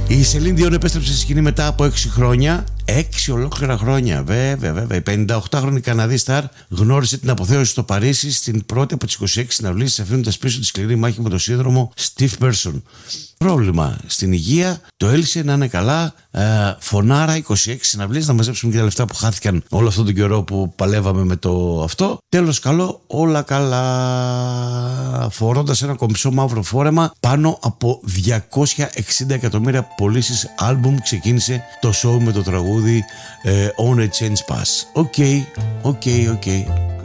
Η Celine Dion επέστρεψε στη σκηνή μετά από 6 χρόνια. 6 ολόκληρα χρόνια, βέβαια. Η 58χρονη Καναδή στάρ γνώρισε την αποθέωση στο Παρίσι στην πρώτη από τις 26 συναυλίες, αφήνοντας πίσω τη σκληρή μάχη με το σύνδρομο Stiff Person. Πρόβλημα στην υγεία, το έλυσε, να είναι καλά. Φωνάρα, 26 συναυλίες, να μαζέψουμε και τα λεφτά που χάθηκαν όλο αυτόν τον καιρό που παλεύαμε με το αυτό. Τέλος καλό, όλα καλά. Φορώντας ένα κομψό μαύρο φόρεμα, πάνω από 260 εκατομμύρια πωλήσεις άλμπουμ, ξεκίνησε το show με το τραγούδι On a Change Pass. Οκ.